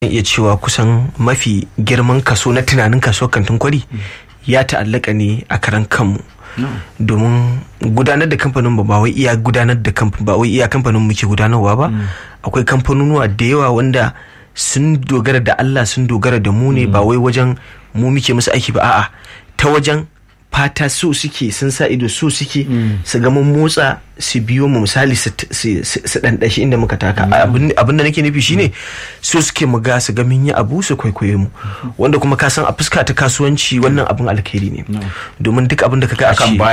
iya cewa kusan mafi girman kaso na tunanin kasuwar kantin kwari ya ta'allaka ne a karan kanmu. Domin gudanar da kamfanin ba wai iya gudanar da kamfanin ba wai iya kamfanin muke gudanarwa ba. Akwai kamfanonuwa da yawa wanda sun dogara da Allah, sun dogara da mu ne, ba wai wajen mu muke musu aiki ba, a'a ta wajen fata so suke, sun sa ido so suke su ga mun motsa, su biyo mu, misali su dandashi inda muka taka. Abin da nake nufi shine so suke mu ga su ga mun yi abu su kwaikwaye mu, wanda kuma ka san a fuska ta kasuwanci wannan abin alkhairi ne, domin duk abin da ka ga a ci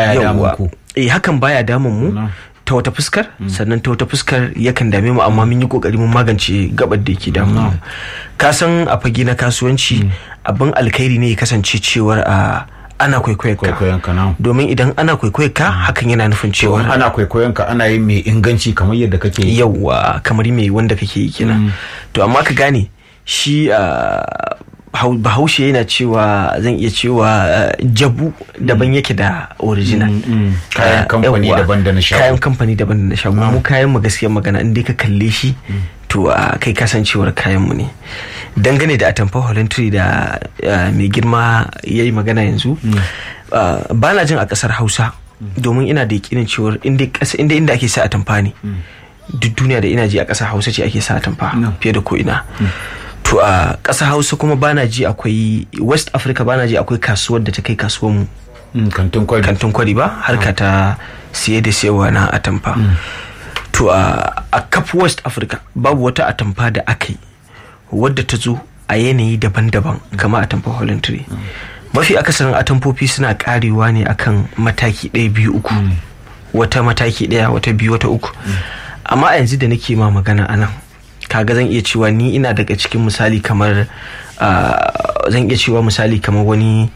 hakan baya damun mu ta wata fuskar, sannan ta wata fuskar yakan dame mu, amma mun yi kokari mun magance gabar da yake damu. Ka san a fage na kasuwanci abin alkhairi ne ya kasance cewar ana kwaikwayon ka, domin idan ana kwaikwayon ka hakan yana nufin cewa ana kwaikwayon ka ana yin mai inganci kamar yadda kake yi. Yawwa, kamar mai wanda kake yi kenan. To amma ka gane shi Bahaushe yana cewa, zan iya cewa jabu daban yake da original. Kayan kamfani daban da na shago. Kayan kamfani daban da na shago. Mu kayan mu gaskiya magana in dai ka kalle shi to kai kasancewar kayan mu ne. Dangane da atamfa voluntary da mai girma yayi magana yanzu, ba na jin a kasar Hausa, domin ina da yakinin cewar inda ake sa atamfa ne duk duniya, da ina ji a kasar Hausa ce ake sa atamfa fiye da ko ina. To a ƙasar Hausa kuma bana ji akwai West Africa, bana ji akwai kasuwar da ta kai kasuwar mu kantin kwari ba, harka ta siye da siyarwa na atamfa. To a kaf West Africa babu wata atamfa da aka yi wadda ta zo a yanayi daban-daban kama atamfa voluntary. Mafi akasarin atamfofi suna karewa ne akan mataki 1, 2, 3, wata mataki 1, wata 2, wata 3. Amma a yanzu da nake ma magana anan, kaga zan iya cewa ni ina daga cikin misali kamar zan iya cewa misali kamar wani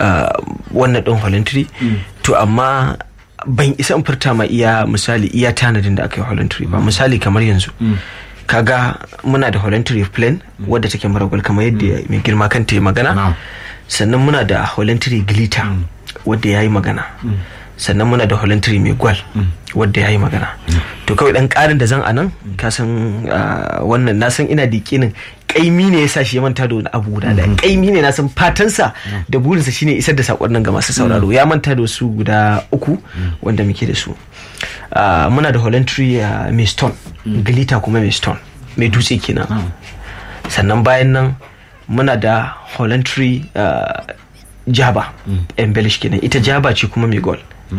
wannan ɗin voluntary. To amma ban isa in furta ma iya misali iya tanadin da aka yi voluntary ba. Misali kamar yanzu kaga muna da voluntary plan wadda take maragwal kamar yadda mai girma kanta ya magana, sannan muna da voluntary glitter wadda ya yi magana, sannan muna da voluntary mai gwal wadda ya yi magana. To kawai dan karin da zan anan, ka san wannan na san ina da yakinin kaimi ne yasa shi ya manta da wani abu guda da kaimi ne, na san fatansa da burinsa shine isar da sakon nan ga masu sauraro. Ya manta da su guda 3 wanda muke da su. Muna da voluntary mai stone glitter, kuma mai stone mai dutse kenan. Sannan bayan nan muna da voluntary jaba embellish kenan, ita jaba ce kuma mai gold.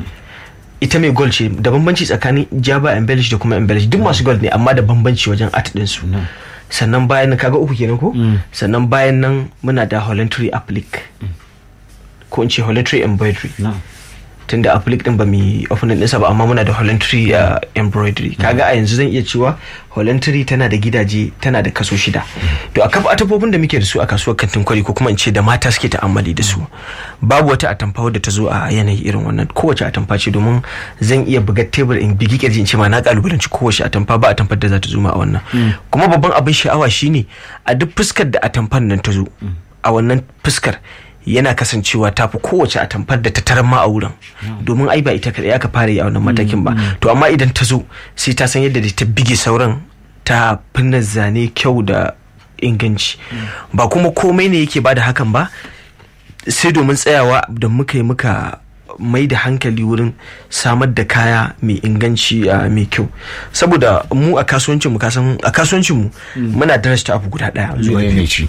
Ita mai gold ce, da bambanci tsakanin jaba embellish da kuma embellish, duk masu gold ne amma da bambanci wajen art din su. Sannan bayan nan kaga 3 kenan ko. Sannan bayan nan muna da voluntary applique, ko in ce voluntary embroidery, tunda applique din ba mu opening ɗinsa ba, amma muna da voluntary embroidery. Kaga a yanzu zan iya cewa voluntary tana da gidaje, tana da kaso 6. To a kafa atafofin da muke da su a kasuwar kantin kwari, ko kuma in ce da mata suke ta'ammali da su, babu wata atamfa wadda ta zo a yanayi irin wannan. Kowace atamfa ce, domin zan iya buga tebur in bigi kirji in ce ma na kalubalanci kowace atamfa, ba atamfar da za ta zo ma a wannan. Kuma babban abin sha'awa shine a duk fuskar da atamfan nan ta zo, a wannan fuskar yana kasancewa tafi kowace atamfar da ta tarar ma a wurin, domin ai ba ita kadai aka fara yi a wannan matakin ba. To amma idan ta zo sai ta san yadda ta bige sauran, ta finna zane kyau da inganci. Ba kuma komai ne yake bada hakan ba, sai domin tsayawa da muka mai da hankali wurin samar da kaya mai inganci mai kyau. Saboda mu a kasuwancinmu, kasan a kasuwancinmu muna darasta abu guda 1 zuwa 2.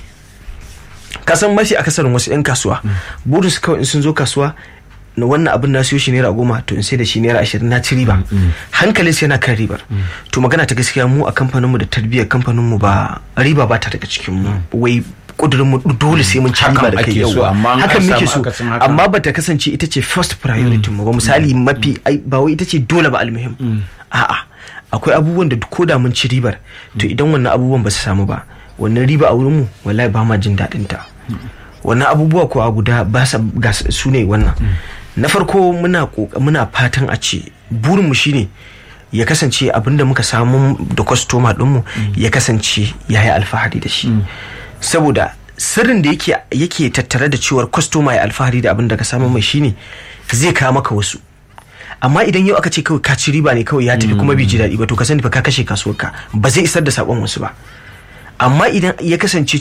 Kasan mafi akasarin wasu 'yan kasuwa burin su kawai in sun zo kasuwa na wannan abin na siyo shi naira 10, to in sai da shi naira 20 na ci riba. Hankalin sai yana kan ribar. To magana ta gaskiya, mu a kamfaninmu da tarbiyyar kamfaninmu ba riba ba ta daga cikin mu, wai kudurin mu dole sai mun ci riba da kai. Yau hakan muke so, amma ba ta kasance ita ce first priority mu ba. Misali mafi ba wai ita ce dole ba, almuhim a'a, akwai abubuwan da ko da mun ci ribar, to idan wannan abubuwan ba su samu ba, wannan riba a wurin mu wallahi ba ma jin daɗin ta. Wannan abubuwa ko a guda ba su ne wannan. Na farko muna fatan a ce burin mu shine ya kasance abinda muka samu da customer din mu ya kasance yayi alfahari da shi. Saboda sirrin da yake tattare da cewar customer ya alfahari da abinda ka samu mai shine zai kawo maka wasu. Amma idan yau aka ce kawai ka ci riba ne kawai ya tafi kuma bai ji daɗi ba, to ka sani fa ka kashe kasuwarka, ba zai isar da sakon wasu ba. Amma idan ya kasance